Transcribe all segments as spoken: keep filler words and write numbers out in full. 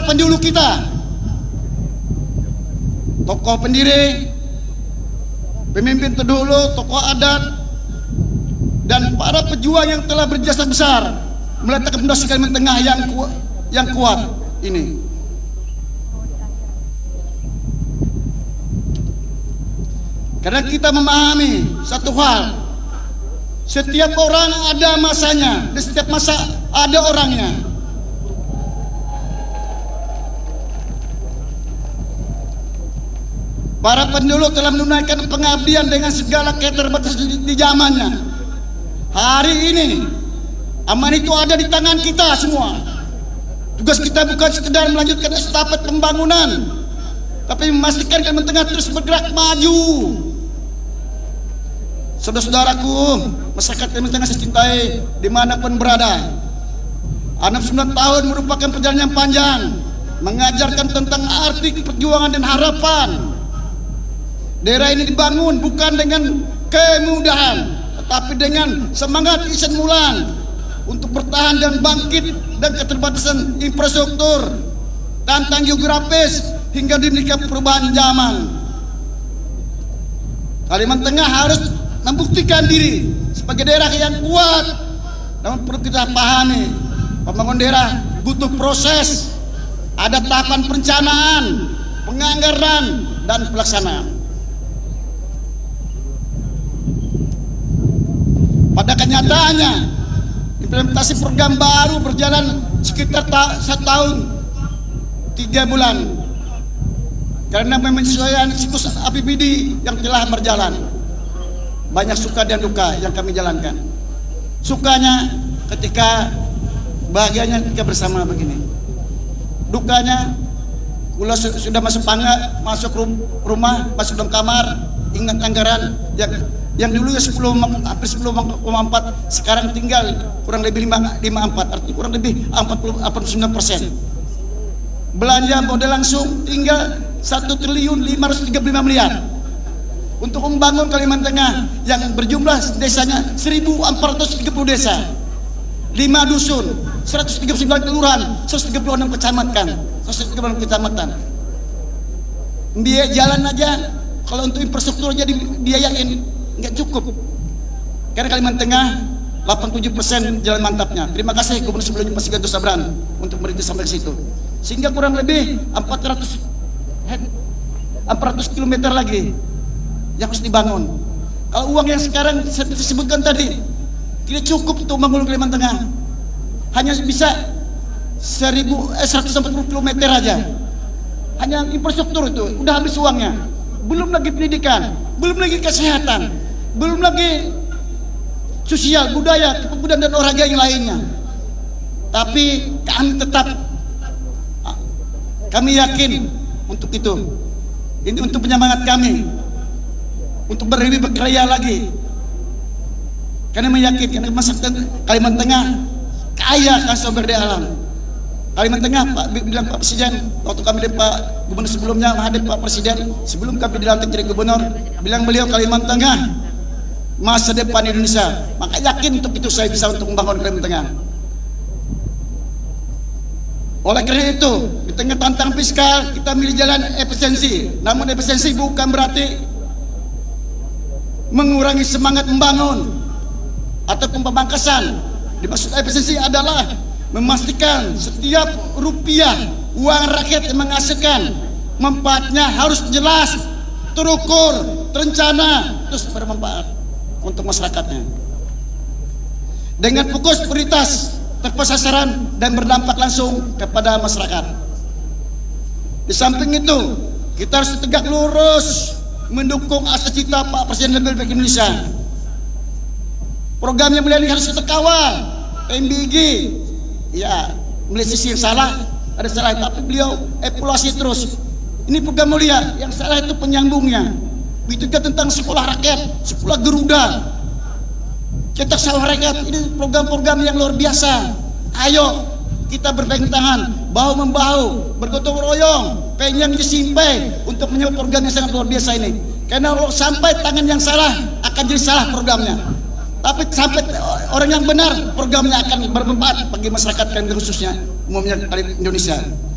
pendahulu kita, tokoh pendiri, pemimpin terdahulu, tokoh adat, dan para pejuang yang telah berjasa besar meletakkan fondasi Kalimantan Tengah yang kuat, yang kuat ini. Karena kita memahami satu hal, setiap orang ada masanya, dan setiap masa ada orangnya. Para pendahulu telah menunaikan pengabdian dengan segala keterbatasan di, di zamannya. Hari ini amanah itu ada di tangan kita semua. Tugas kita bukan sekedar melanjutkan estafet pembangunan, tapi memastikan Kalimantan Tengah terus bergerak maju. Saudara-saudaraku, masyarakat Kalimantan Tengah saya cintai dimanapun berada, enam puluh sembilan tahun merupakan perjalanan yang panjang, mengajarkan tentang arti perjuangan dan harapan. Daerah ini dibangun bukan dengan kemudahan, tetapi dengan semangat Ihsan Mulan untuk bertahan dan bangkit dan keterbatasan infrastruktur, tantang geografis hingga dinamika perubahan zaman. Kalimantan Tengah harus membuktikan diri sebagai daerah yang kuat. Namun perlu kita pahami, pembangunan daerah butuh proses, ada tahapan perencanaan, penganggaran, dan pelaksanaan. Pada kenyataannya, implementasi program baru berjalan sekitar ta satu tahun tiga bulan karena menyesuaikan siklus A P B D yang telah berjalan. Banyak suka dan duka yang kami jalankan. Sukanya ketika, bahagianya ketika bersama begini. Dukanya, kalau sudah masuk pangga, masuk rumah, masuk dalam kamar, ingat anggaran yang yang dulu ya sepuluh hampir sepuluh koma empat, sekarang tinggal kurang lebih lima koma empat, artinya kurang lebih empat puluh sembilan persen. Belanja modal langsung tinggal satu triliun lima ratus tiga puluh lima miliar untuk membangun Kalimantan Tengah yang berjumlah desanya seribu empat ratus tiga puluh desa, lima dusun, seratus tiga puluh sembilan kelurahan, seratus tiga puluh enam kecamatan, seratus tiga puluh enam kecamatan. Biaya jalan aja kalau untuk infrastruktur jadi biayain nggak cukup. Karena Kalimantan Tengah delapan puluh tujuh persen jalan mantapnya. Terima kasih Gubernur sebelumnya Pak Siganto Sabran untuk merintis sampai ke situ. Sehingga kurang lebih empat ratus kilometer lagi yang harus dibangun. Kalau uang yang sekarang saya sebutkan tadi tidak cukup untuk membangun Kalimantan Tengah, hanya bisa seribu, eh, seratus empat puluh kilometer aja. Hanya infrastruktur itu udah habis uangnya. Belum lagi pendidikan, belum lagi kesehatan, belum lagi sosial, budaya, kepemudaan dan olahraga yang lainnya. Tapi kami tetap, kami yakin untuk itu. Ini untuk penyemangat kami untuk lebih berkarya lagi. Karena meyakinkan karena masyarakat Kalimantan Tengah kaya akan sumber daya alam. Kalimantan Tengah, Pak bilang Pak Presiden waktu kami dengan Pak Gubernur sebelumnya menghadap Pak Presiden sebelum kami dilantik jadi Gubernur, bilang beliau Kalimantan Tengah masa depan Indonesia. Maka yakin untuk itu saya bisa untuk membangun Kalimantan Tengah. Oleh karena itu, di tengah tantangan fiskal kita milih jalan efisiensi. Namun efisiensi bukan berarti mengurangi semangat membangun ataupun pemangkasan. Dimaksud efisiensi adalah memastikan setiap rupiah uang rakyat yang menghasilkan manfaatnya harus jelas, terukur, terencana, terus bermanfaat untuk masyarakatnya. Dengan fokus prioritas tepat sasaran dan berdampak langsung kepada masyarakat. Di samping itu, kita harus tegak lurus mendukung asas cita Pak Presiden Republik Indonesia. Program yang mulia ini harus kita kawal. M B G, ya, melihat sisi yang salah, ada salah, tapi beliau evaluasi terus. Ini program mulia, yang salah itu penyambungnya. Begitu juga tentang sekolah rakyat, sekolah Garuda, cetak sawah rakyat. Ini program-program yang luar biasa. Ayo kita berpegang tangan, bahu membahu, bergotong royong, penyang disimpai untuk menyambut program yang sangat luar biasa ini. Karena kalau sampai tangan yang salah akan jadi salah programnya. Tapi sampai orang yang benar, programnya akan bermanfaat bagi masyarakat dan khususnya umumnya Indonesia.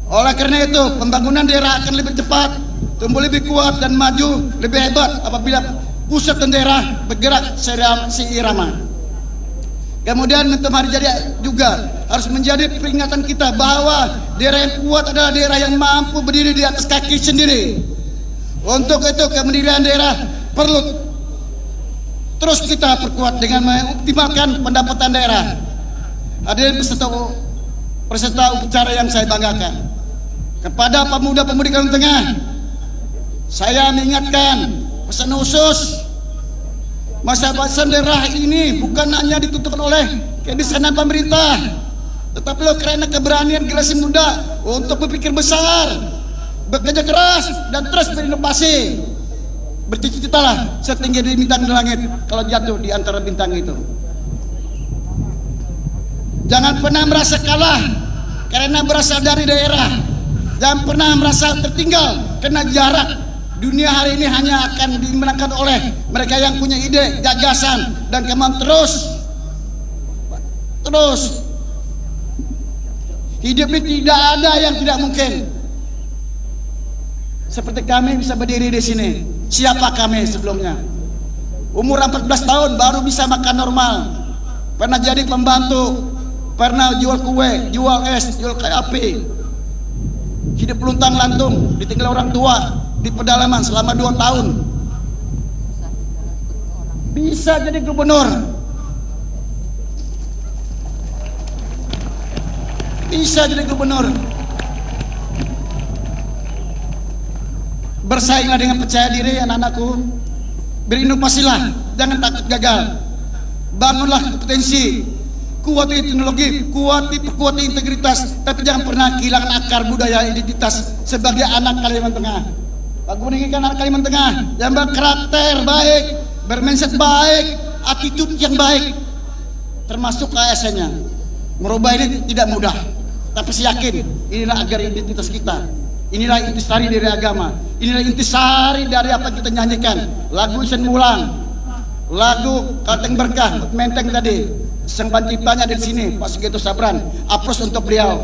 Oleh karena itu, pembangunan daerah akan lebih cepat, tumbuh lebih kuat dan maju lebih hebat apabila pusat dan daerah bergerak seirama. Kemudian untuk hari jadi juga harus menjadi peringatan kita bahwa daerah yang kuat adalah daerah yang mampu berdiri di atas kaki sendiri. Untuk itu kemandirian daerah perlu terus kita perkuat dengan mengoptimalkan pendapatan daerah. Hadirin peserta peserta upacara yang saya banggakan, kepada pemuda-pemudi Kalimantan Tengah, saya mengingatkan pesan khusus. Masa-masa daerah ini bukan hanya ditentukan oleh kebijakan pemerintah, tetapi lo karena keberanian generasi muda untuk berpikir besar, bekerja keras dan terus berinovasi. Bercita-citalah setinggi di bintang di langit kalau jatuh di antara bintang itu. Jangan pernah merasa kalah karena berasal dari daerah. Jangan pernah merasa tertinggal karena jarak. Dunia hari ini hanya akan dimenangkan oleh mereka yang punya ide, gagasan, dan kemauan terus terus hidup ini tidak ada yang tidak mungkin. Seperti kami bisa berdiri di sini. Siapa kami sebelumnya? Umur empat belas tahun baru bisa makan normal. Pernah jadi pembantu, pernah jual kue, jual es, jual kayak api. Hidup luntang lantung, ditinggal orang tua di pedalaman selama dua tahun. Bisa jadi gubernur, bisa jadi gubernur. Bersainglah dengan percaya diri anak-anakku. Berinovasilah, jangan takut gagal. Bangunlah kompetensi, kuati teknologi, kuati perkuati integritas, tapi jangan pernah kehilangan akar budaya identitas sebagai anak Kalimantan Tengah. Aku menginginkan anak Kalimantan Tengah yang berkarakter baik, bermindset baik, attitude yang baik, termasuk A S N-nya. Merubah ini tidak mudah, tapi saya yakin inilah agar identitas kita. Inilah intisari dari agama. Inilah intisari dari apa kita nyanyikan. Lagu Isen Mulang, lagu Kalteng Berkah, Menteng tadi. Sang penciptanya di sini, Pak Sugito Sabran. Aplaus untuk beliau.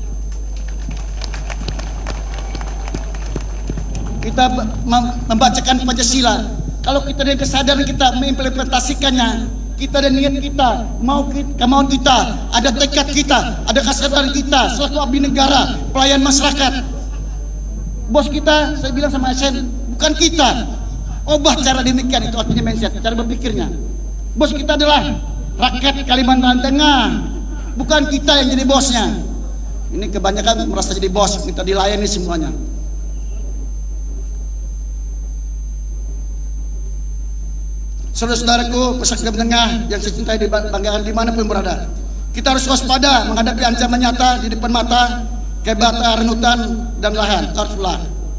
Kita membacakan Pancasila. Kalau kita dengan kesadaran kita mengimplementasikannya, kita dan niat kita, mau kita, kemauan kita, ada tekad kita, ada kesadaran kita, selaku abdi negara, pelayan masyarakat. Bos kita, saya bilang sama Esen, bukan kita. Ubah cara demikian, itu artinya mindset, cara berpikirnya. Bos kita adalah rakyat Kalimantan Tengah, bukan kita yang jadi bosnya. Ini kebanyakan merasa jadi bos, kita dilayani semuanya. Saudara-saudaraku, peserta Tengah yang saya cintai dibanggakan dimanapun berada, kita harus waspada menghadapi ancaman nyata di depan mata, kebakaran hutan dan lahan. Haruslah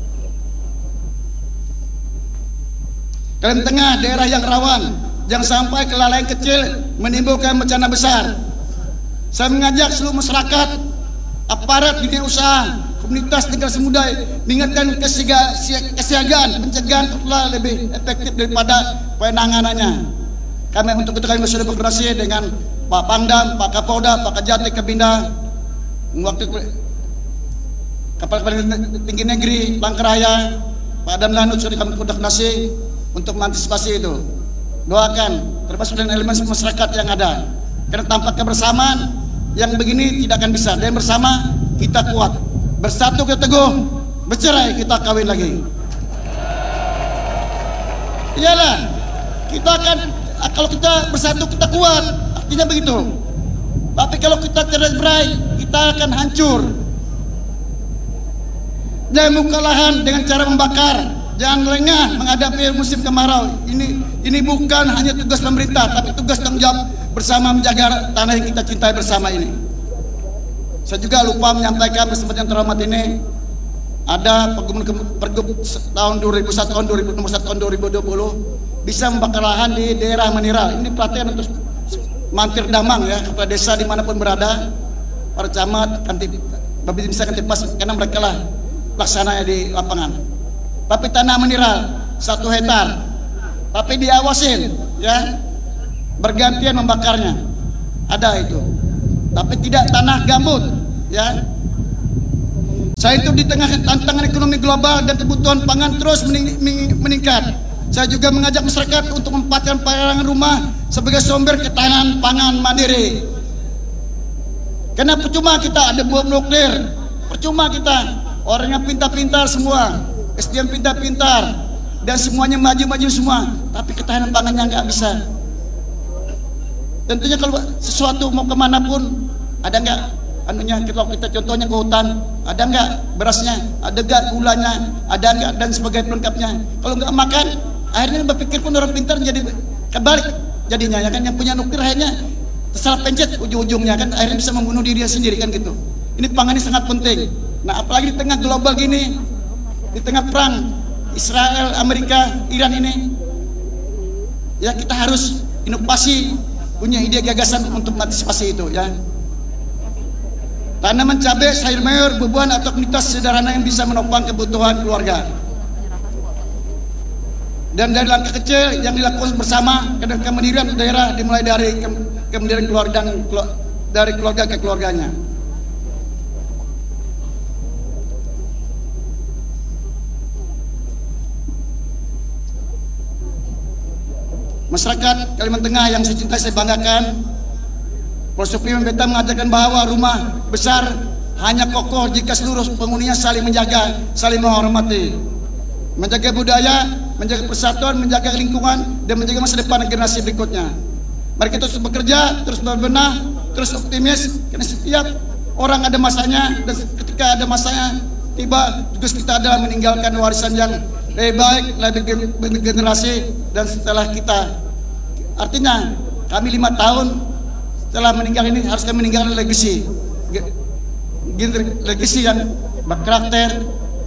Kalimantan Tengah daerah yang rawan, jangan sampai kelalaian kecil menimbulkan bencana besar. Saya mengajak seluruh masyarakat, aparat dunia usaha, komunitas generasi muda mengingatkan kesiagaan pencegahan telah lebih efektif daripada penanganannya. Kami untuk itu kami sudah berkoordinasi dengan Pak Pangdam, Pak Kapolda, Pak Kajati Kabinda, waktu kapal tinggi negeri Bangkeraya, Pak Adam Lanut sudah kami koordinasi untuk mengantisipasi itu. Doakan termasuk dengan elemen masyarakat yang ada, karena tanpa kebersamaan yang begini tidak akan bisa. Dan bersama kita kuat, bersatu kita teguh, bercerai kita kawin lagi. Iyalah, kita akan, kalau kita bersatu kita kuat, artinya begitu. Tapi kalau kita cerai-berai, kita akan hancur. Jangan buka lahan dengan cara membakar. Jangan lengah menghadapi musim kemarau. Ini ini bukan hanya tugas pemerintah, tapi tugas tanggung jawab bersama menjaga tanah yang kita cintai bersama ini. Saya juga lupa menyampaikan kesempatan yang terhormat ini, ada Pergub tahun dua ribu satu tahun dua ribu nomor satu tahun dua ribu dua puluh bisa membakar lahan di daerah mineral. Ini pelatihan untuk Mantir Damang ya, kepala desa dimanapun berada, para camat, kantip, bisa kantipas, karena mereka lah pelaksananya di lapangan. Tapi tanah mineral satu hektar, tapi diawasin ya, bergantian membakarnya, ada itu. Tapi tidak tanah gambut ya. Saya itu di tengah tantangan ekonomi global dan kebutuhan pangan terus mening meningkat. Saya juga mengajak masyarakat untuk memanfaatkan pelayanan rumah sebagai sumber ketahanan pangan mandiri. Karena percuma kita ada bom nuklir, percuma kita orang yang pintar-pintar semua, S D M pintar-pintar, dan semuanya maju-maju semua, tapi ketahanan pangannya nggak bisa. Tentunya kalau sesuatu mau kemana pun, ada nggak anunya, kalau kita contohnya ke hutan, ada nggak berasnya, ada nggak gulanya, ada nggak, dan sebagai pelengkapnya. Kalau nggak makan, akhirnya berpikir pun orang pintar jadi kebalik jadinya, ya kan. Yang punya nuklir akhirnya salah pencet ujung-ujungnya kan, akhirnya bisa membunuh diri sendiri kan gitu. Ini pangan ini sangat penting. Nah, apalagi di tengah global gini, di tengah perang Israel, Amerika, Iran ini, ya kita harus inovasi, punya ide gagasan untuk mengantisipasi itu, ya. Tanaman cabai, sayur mayur, buah-buahan atau aktivitas sederhana yang bisa menopang kebutuhan keluarga. Dan dari langkah kecil yang dilakukan bersama, kadang kemandirian daerah dimulai dari ke kemandirian keluarga dan dari keluarga ke keluarganya. Masyarakat Kalimantan Tengah yang saya cintai, saya banggakan, filosofi Membeta mengajarkan bahwa rumah besar hanya kokoh jika seluruh penghuninya saling menjaga, saling menghormati, menjaga budaya, menjaga persatuan, menjaga lingkungan, dan menjaga masa depan generasi berikutnya. Mari kita terus bekerja, terus berbenah, terus optimis, karena setiap orang ada masanya, dan ketika ada masanya tiba, tugas kita adalah meninggalkan warisan yang lebih baik, lebih generasi, dan setelah kita, artinya kami lima tahun setelah meninggal ini harus kami meninggalkan legacy, legacy yang berkarakter,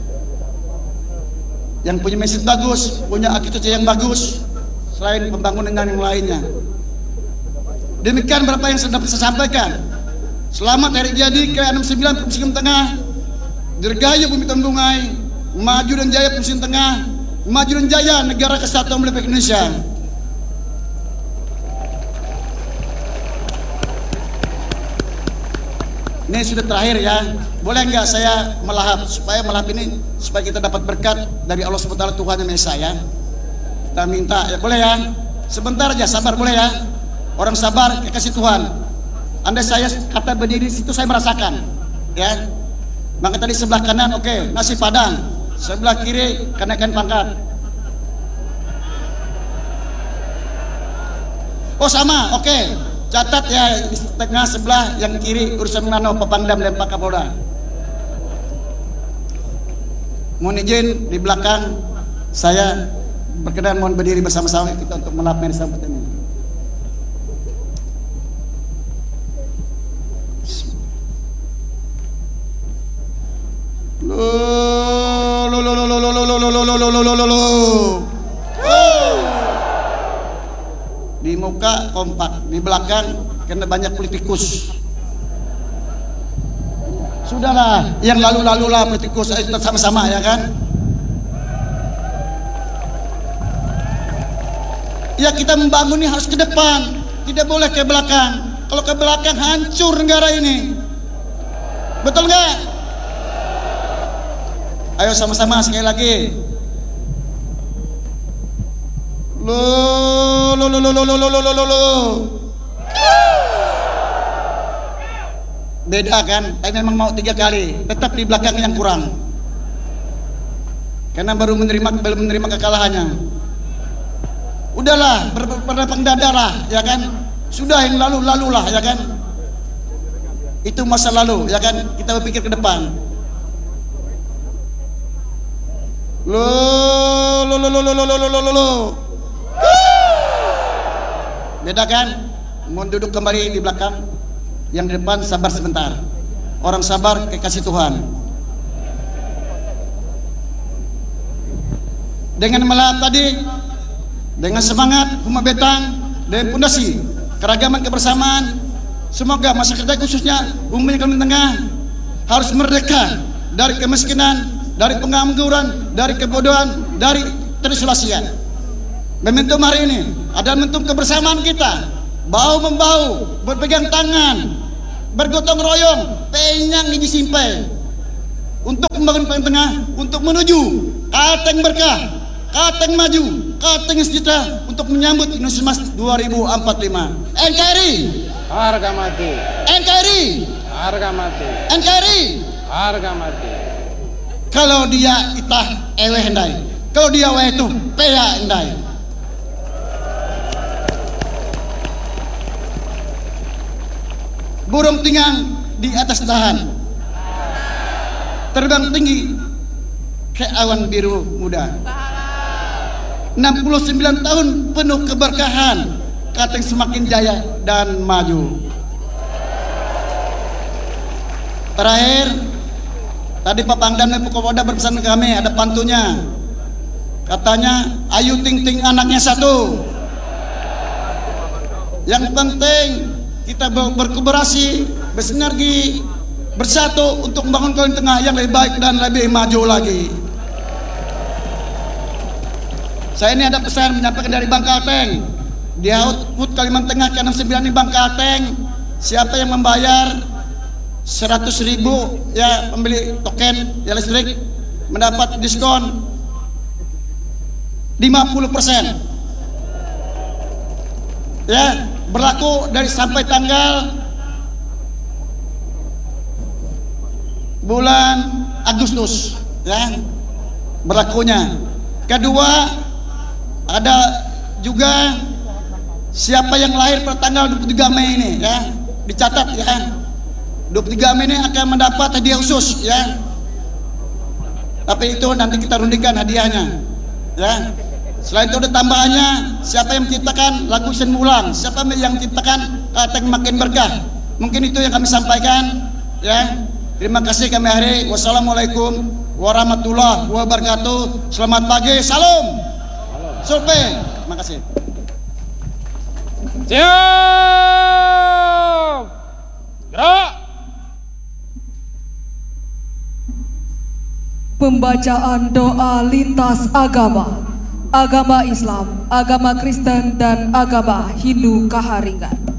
yang punya message bagus, punya arsitektur yang bagus, selain pembangunan yang lainnya. Demikian berapa yang sudah saya sampaikan. Selamat hari jadi ke enam puluh sembilan Provinsi Kalimantan Tengah, dirgahayu bumi Tembungai, maju dan jaya Provinsi Tengah, maju dan jaya negara kesatuan Republik Indonesia. Ini sudah terakhir, ya. Boleh nggak saya melahap, supaya melahap ini supaya kita dapat berkat dari Allah subhanahu wa taala, Tuhan yang Esa, ya. Kita minta, ya boleh ya. Sebentar aja, sabar boleh ya. Orang sabar kasih Tuhan. Andai saya kata berdiri di situ saya merasakan, ya. Maka tadi sebelah kanan oke, okay, nasi padang, sebelah kiri kenaikan pangkat. Oh sama, oke. Okay. Catat ya, di tengah sebelah yang kiri urusan nano Pepangdam dan Pak Kapolda. Mohon izin di belakang saya berkenan mohon berdiri bersama-sama kita untuk melapor sambutan ini. Lo lo lo lo lo lo lo lo lo lo lo lo lo lo. Di muka kompak, di belakang karena banyak politikus. Sudahlah, yang lalu-lalu lah politikus, ayo kita sama-sama, ya kan? Ya kita membangun ini harus ke depan, tidak boleh ke belakang. Kalau ke belakang hancur negara ini. Betul nggak? Ayo sama-sama sekali lagi. Lo lo lo lo lo lo lo lo lo lo. Beda kan? Tapi memang mau tiga kali, tetap di belakang yang kurang. Karena baru menerima belum menerima kekalahannya. Udahlah, berlapang dada lah, ya kan? Sudah yang lalu-lalu lah, ya kan? Itu masa lalu, ya kan? Kita berpikir ke depan. Lo lo lo lo lo lo lo lo lo. Beda kan? Mau duduk kembali di belakang, yang di depan sabar sebentar. Orang sabar kekasih Tuhan. Dengan melahap tadi, dengan semangat Huma Betang dan pondasi keragaman kebersamaan, semoga masyarakat khususnya umumnya Kalimantan Tengah harus merdeka dari kemiskinan, dari pengangguran, dari kebodohan, dari terisolasian. Momentum hari ini adalah momentum kebersamaan kita, bahu membahu, berpegang tangan, bergotong royong, penyang gigi simpai untuk membangun Kalimantan Tengah untuk menuju Kalteng Berkah, Kalteng Maju, Kalteng Sejahtera untuk menyambut Indonesia Emas dua ribu empat puluh lima. N K R I harga mati, N K R I harga mati, N K R I harga mati. Kalau dia itah ewe hendai, kalau dia wae itu pea hendai. Burung tinggang di atas dahan, terbang tinggi ke awan biru muda. enam puluh sembilan tahun penuh keberkahan, Kalteng semakin jaya dan maju. Terakhir, tadi Pak Pangdam dan Pak Kapolda berpesan ke kami, ada pantunya. Katanya, Ayu Ting Ting anaknya satu. Yang penting kita berkolaborasi, bersinergi, bersatu untuk membangun Kalimantan Tengah yang lebih baik dan lebih maju lagi. Saya ini ada pesan menyampaikan dari Bang Kalteng. Di output Kalimantan Tengah ke enam puluh sembilan ini Bang Kalteng, siapa yang membayar seratus ribu ya pembeli token ya listrik mendapat diskon lima puluh persen. Ya, berlaku dari sampai tanggal bulan Agustus ya berlakunya. Kedua, ada juga siapa yang lahir pada tanggal dua puluh tiga Mei ini ya, dicatat ya. dua puluh tiga Mei ini akan mendapat hadiah khusus ya. Tapi itu nanti kita rundikan hadiahnya ya. Selain itu ada tambahannya, siapa yang menciptakan lagu Sen Mulang, siapa yang menciptakan Kalteng Makin Berkah. Mungkin itu yang kami sampaikan ya. Terima kasih kami akhiri. Wassalamualaikum warahmatullahi wabarakatuh. Selamat pagi, salam survei. Terima kasih. Siap, gerak. Pembacaan doa lintas agama, agama Islam, agama Kristen, dan agama Hindu Kaharingan.